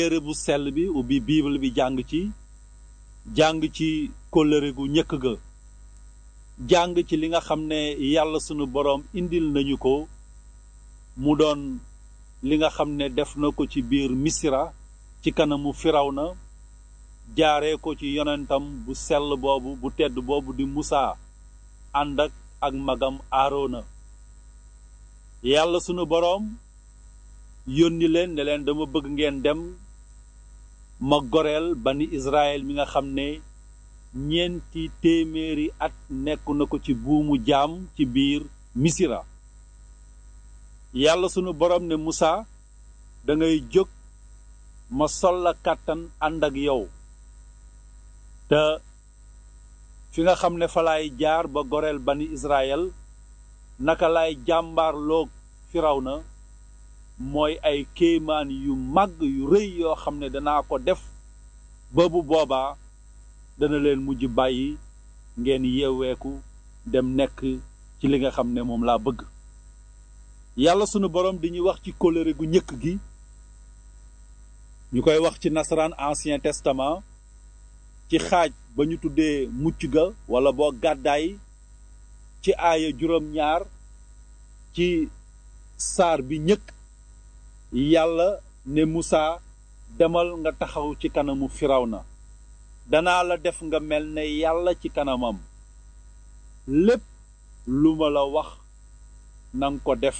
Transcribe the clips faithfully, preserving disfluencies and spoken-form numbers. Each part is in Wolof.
téere bu sell bi ubbi bible bi jàng ci jàng ci kóllëre gu ñëkk ga jàng ci li nga xam ne yàlla sunu boroom indil nañu ko mu doon li nga xam ne def na ko ci biir misira ci kanamu firawna jaaree ko ci yonentam bu sell boobu bu tedd boobu di musaa ànd ak ak magam aarona yàlla sunu boroom yónni leen ne leen dama bëgg ngeen dem ma goreel bani Israël mi nga xam ne ñeenti téeméeri at nekk na ko ci buumu jaam ci biir misira yàlla sunu boroom ne Musaa dangay jóg ma sol la kàttan ànd ak yow te fi nga xam ne fa laay jaar ba goreel bani Israël naka laay jàmbaarloog Firawna mooy ay kéemaan yu màgg yu rëy yoo xam ne danaa ko def ba bu boobaa dana leen mujj bàyyi ngeen yeeweeku dem nekk ci li nga xam ne moom laa bëgg yàlla sunu boroom di ñuy wax ci kóllëre gu ñëkk gi ñu koy wax ci nasaraan ancien testament ci xaaj ba ñu tuddee mucc ga wala boo gàddaay ci aaya juróom-ñaar ci saar bi ñëkk yàlla ne Musaa demal nga taxaw ci kanamu Firawna danaa la def nga mel ne yàlla ci kanamam lépp lu ma la wax nanga ko def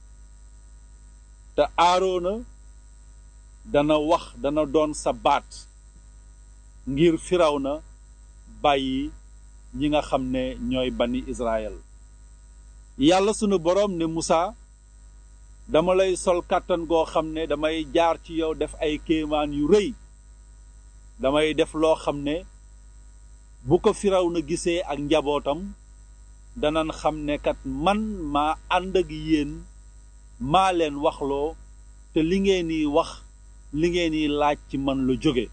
te Aaroona dana wax dana doon sa baat ngir Firawna bàyyi ñi nga xam ne ñooy bani Israël yàlla sunu boroom ne Musaa dama lay sol kàttan goo xam ne damay jaar ci yow def ay kéemaan yu rëy damay def loo xam ne bu ko Firawna gisee ak njabootam danan xam ne kat man maa ànd ak yéen maa leen waxloo te li ngeen di wax li ngeen di laaj ci man lu jóge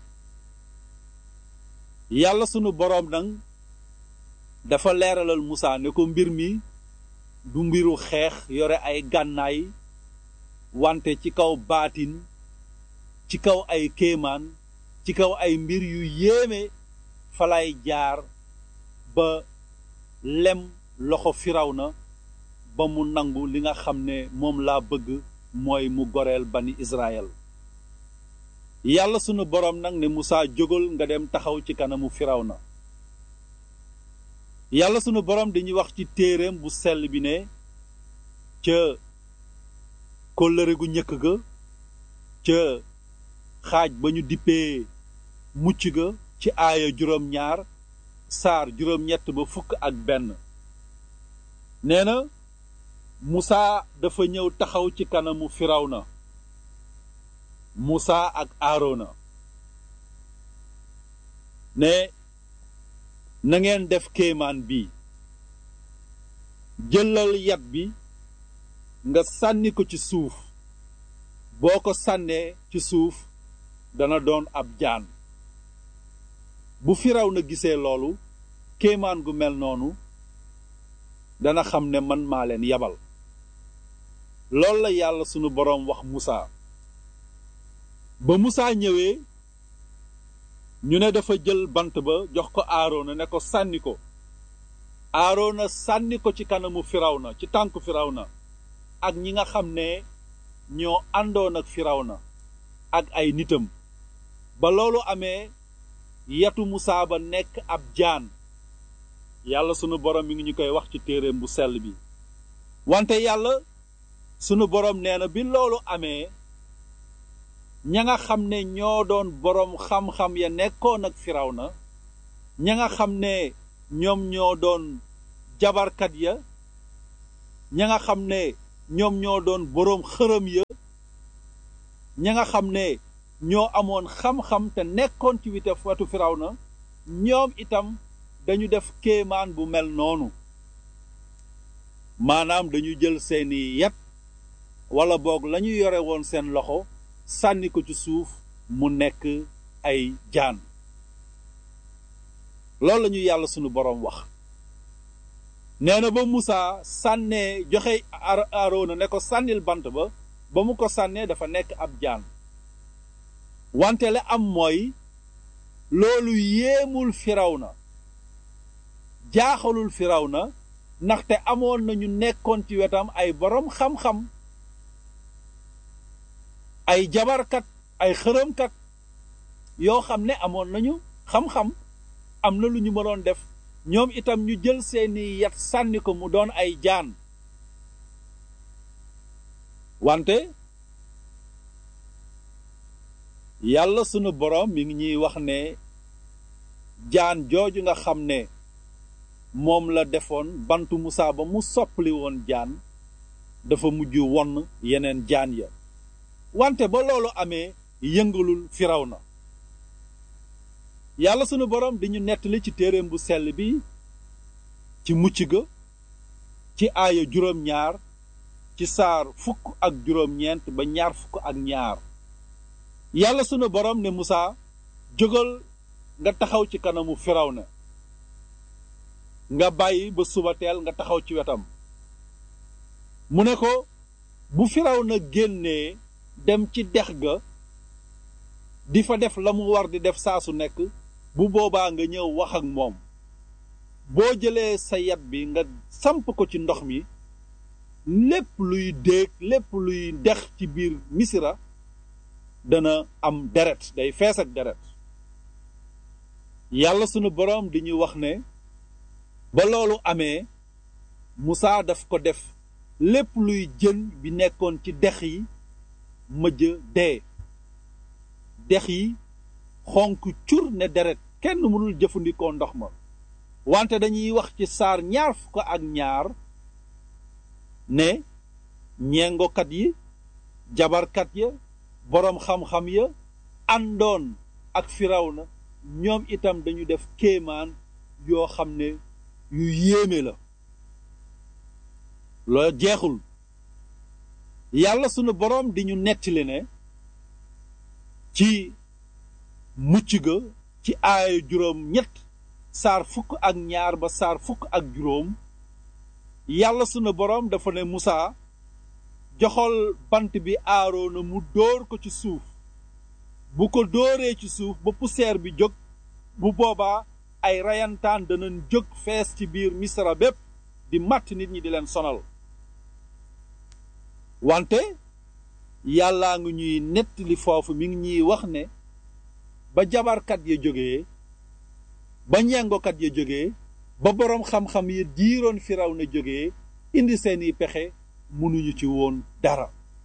yàlla sunu boroom nag dafa leeralal Musaa ne ko mbir mi du mbiru xeex yore ay gànnaay wante ci kaw baatin ci kaw ay kéemaan ci kaw ay mbir yu yéeme falay jaar ba lem loxo Firawna ba mu nangu li nga xam ne moom laa bëgg mooy mu goreel bani Israël yàlla sunu boroom nag ne Musaa jógal nga dem taxaw ci kanamu Firawna yàlla sunu boroom dañuy wax ci téereem bu sell bi ne ca kóllëre gu ñëkk ga ca xaaj ba ñu dippee mucc ga ci aaya juróom-ñaar saar juróom-ñett ba fukk ak benn nee na Musaa dafa ñëw taxaw ci kanamu Firawna Musaa ak Aaroona ne na ngeen def kéemaan bi jëlal yat bi nga sànni ko ci suuf boo ko sànnee ci suuf dana doon ab jaan bu Firawna gisee loolu kéemaan gu mel noonu dana xam ne man maa leen yabal loolu la yàlla sunu boroom wax Musaa ba Musaa ñëwee ñu ne dafa jël bant ba jox ko Aaroona ne ko sànni ko Aaroona sànni ko ci kanamu Firawna ci tànku Firawna ak ñi nga xam ne ñoo àndoon ak Firawna ak ay nitam ba loolu amee yatu Musaa ba nekk ab jaan yàlla sunu boroom mi ngi ñu koy wax ci téereem bu sell bi wante yàlla sunu boroom nee na bi loolu amee ña nga xam ne ñoo doon boroom xam-xam ya nekkoon ak Firawna ña nga xam ne ñoom ñoo doon jabarkat ya ña nga xam ne ñoom ñoo doon boroom xërëm ya ña nga xam ne ñoo amoon xam-xam te nekkoon ci wite wetu Firawna ñoom itam dañu def kéemaan bu mel noonu maanaam dañu jël seeni yat walla boog lañu yore woon seen loxo sànni ko ci suuf mu nekk ay jaan loolu lañu yàlla sunu boroom wax nee na ba Musaa sànnee joxe Aaroona ne ko sànnil bant ba ba mu ko sànnee dafa nekk ab jaan wante la am mooy loolu yéemul Firawna jaaxalul Firawna ndaxte amoon nañu nekkoon ci wetam ay boroom xam-xam ay jabarkat ay xërëmkat yoo xam ne amoon nañu xam-xam am na lu ñu mënoon def ñoom itam ñu jël seeni yat sànni ko mu doon ay jaan wante yàlla sunu boroom mi ngi ñuy wax ne jaan jooju nga xam ne moom la defoon bantu Musaa ba mu soppali woon jaan dafa mujj wonn yeneen jaan ya wante ba loolu amee yëngalul Firawna yàlla sunu boroom di ñu nettali ci téereem bu sell bi ci mucc ga ci aaya juróom-ñaar ci saar fukk ak juróom-ñeent ba ñaar fukk ak ñaar yàlla sunu boroom ne Musaa jógal nga taxaw ci kanamu Firawna nga bàyyi ba suba teel nga taxaw ci wetam mu ne ko bu Firawna génnee dem ci dex ga di fa def la mu war di def saa su nekk bu boobaa nga ñëw wax ak moom boo jëlee sa yat bi nga samp ko ci ndox mi lépp luy déeg lépp luy dex ci biir Misira dana am deret day fees ak deret yàlla sunu boroom di ñu wax ne ba loolu amee Musaa daf ko def lépp luy jën bi nekkoon ci dex yi mëjj dee dex yi xonk cur ne deret kenn mënul jëfandikoo ndox ma wante dañuy wax ci saar ñaar fukk ak ñaar ne ñengokat yi jabarkat ya boroom xam-xam ya àndoon ak Firawna ñoom itam dañu def kéemaan yoo xam ne yu yéeme la loo jeexul yàlla sunu boroom di ñu nettali ne ci mucc ga ci aaya juróom ñett saar fukk ak ñaar ba saar fukk ak juróom yàlla sunu boroom dafa ne Musaa joxol bant bi Aaroona mu dóor ko ci suuf bu ko dóoree ci suuf ba poussière bi jóg bu boobaa ay rayantaan danañ jóg fees ci biir Misra bépp di màtt nit ñi di leen sonal wante yàllaa ngi ñuy nettali foofu mi ngi ñuy wax ne ba jabarkat ya jógee ba ñengokat ya jógee ba boroom xam-xam yi diiroon Firawna jógee indi seeni pexe mënuñu ci woon dara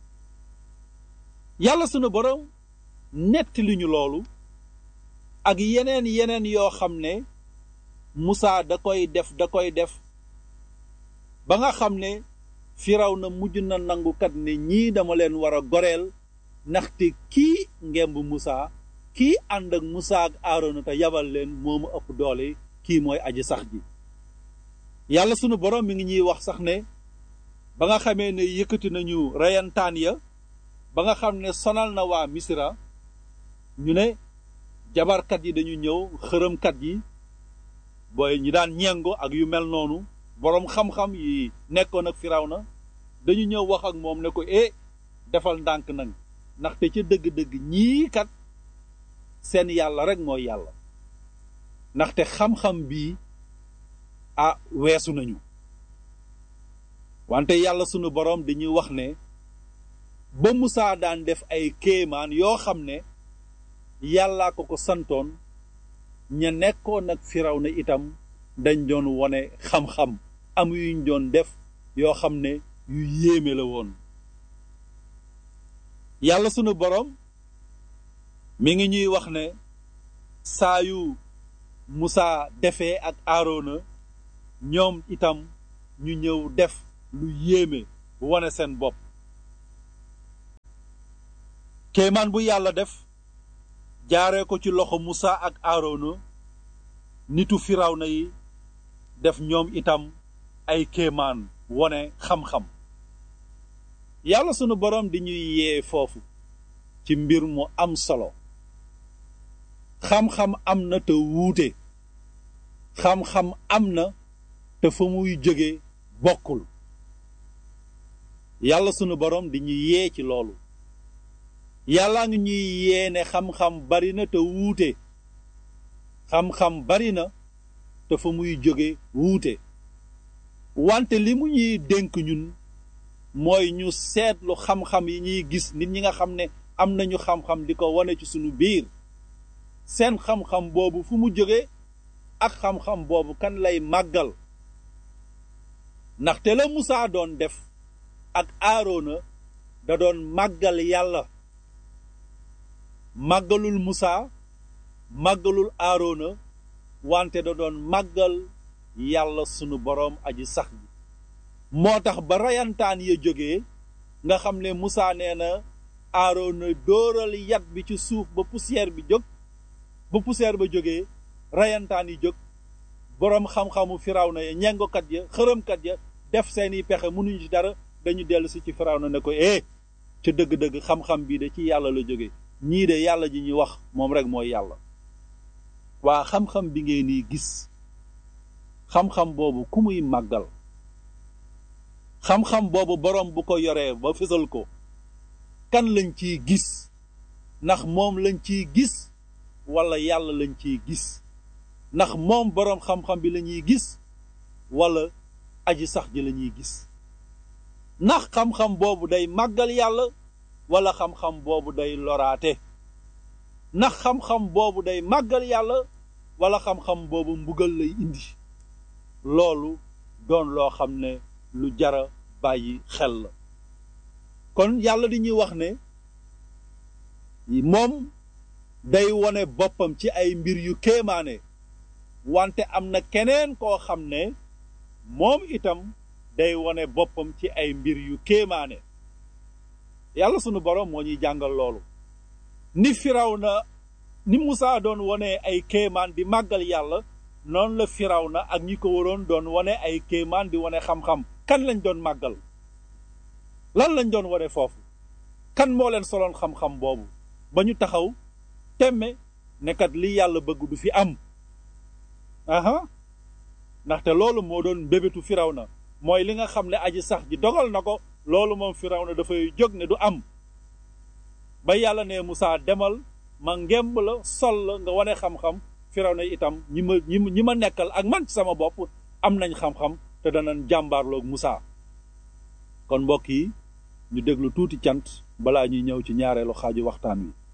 yàlla sunu boroom nettali ñu loolu ak yeneen yeneen yoo xam ne Musaa da koy def da koy def ba nga xam ne Firawna mujj na nangukat ne ñii dama leen war a goreel ndaxte kii ngemb Musaa kii ànd ak Musaa ak Aaroona te yabal leen moomu ëpp doole kii mooy aji sax ji yàlla sunu boroom mi ngi ñuy wax sax ne ba nga xamee ne yëkkati nañu reyantaan ya ba nga xam ne sonal na waa Misra ñu ne jabarkat yi dañu ñëw xërëmkat yi booy ñi daan ñengo ak yu mel noonu boroom xam-xam yi nekkoon ak Firawna dañu ñëw wax ak moom ne ko eh defal ndànk nag ndaxte ca dëgg-dëgg ñii kat seen yàlla rek mooy yàlla ndaxte xam-xam bii ah weesu nañu wante yàlla sunu boroom dañuy wax ne ba Musaa daan def ay kéemaan yoo xam ne yàllaa ko ko santoon ña nekkoon ak Firawna itam dañ doon wone xam-xam am yuñ doon def yoo xam ne yu yéeme la woon yàlla sunu boroom mi ngi ñuy wax ne saa yu Musaa defee ak Aaroona ñoom itam ñu ñëw def lu yéeme wone seen bopp kéemaan bu yàlla def jaaree ko ci loxo Musaa ak Aaroona nitu Firawna yi def ñoom itam ay kéemaan wone xam-xam yàlla sunu boroom di ñuy yee foofu ci mbir mu am solo xam-xam am na te wuute xam-xam am na te fa muy jóge bokkul yàlla sunu boroom di ñuy yee ci loolu yàllaa ngi ñuy yeene xam-xam bari na te wuute xam-xam bari na te fa muy jóge wuute wante li mu ñuy dénk ñun mooy ñu seetlu xam-xam yi ñuy gis nit ñi nga xam ne am nañu xam-xam di ko wane ci sunu biir seen xam-xam boobu fu mu jóge ak xam-xam boobu kan lay màggal ndaxte la Musaa doon def ak Aaroona da doon màggal yàlla màggalul Musaa màggalul Aaroona wante da doon màggal yàlla sunu boroom aji sax bi moo tax ba rayantaan ya jógee nga xam ne Musaa nee na Aaroona dóoral yat bi ci suuf ba poussière bi jóg ba poussière ba jógee rayantaan yi jóg boroom xam-xamu Firawna ya ñengokat ya xërëmkat ya def seeni pexe mënuñu ci dara dañu dellu si ci Firawna ne ko eh ca dëgg-dëgg xam-xam bii de ci yàlla la jóge ñii de yàlla ji ñuy wax moom rek mooy yàlla waa xam-xam bi ngeen di gis xam-xam boobu ku muy màggal xam-xam boobu boroom bu ko yoree ba fësal ko kan lañ ciy gis ndax moom lañ ciy gis walla yàlla lañ ciy gis ndax moom boroom xam-xam bi lañuy gis walla aji sax ji lañuy gis ndax xam-xam boobu day màggal yàlla walla xam-xam boobu day loraate ndax xam-xam boobu day màggal yàlla walla xam-xam boobu mbugal lay indi loolu doon loo xam ne lu jara bàyyi xel la kon yàlla di ñuy wax ne moom day wone boppam ci ay mbir yu kéemaane wante am na keneen koo xam ne moom itam day wone boppam ci ay mbir yu kéemaane yàlla sunu boroom moo ñuy jàngal loolu ni Firawna ni Musaa doon wone ay kéemaan di màggal yàlla noonu la Firawna ak ñi ko waroon doon wone ay kéemaan di wone xam-xam kan lañ doon màggal lan lañ doon wone foofu kan moo leen soloon xam-xam boobu ba ñu taxaw temme nekkat li yàlla bëgg du fi am aha ndaxte loolu moo doon mbébétu Firawna mooy li nga xam ne aji sax ji dogal na ko loolu moom Firawna dafay jóg ne du am ba yàlla ne Musaa demal ma ngemb la sol la nga wane xam-xam Firawna itam ñi ma ñi ñi ma nekkal ak man ci sama bopp am nañ xam-xam te danañ jàmbaarloog Musaa kon mbokk yi ñu déglu tuuti cant balaa ñuy ñëw ci ñaareelu xaaju waxtaan wi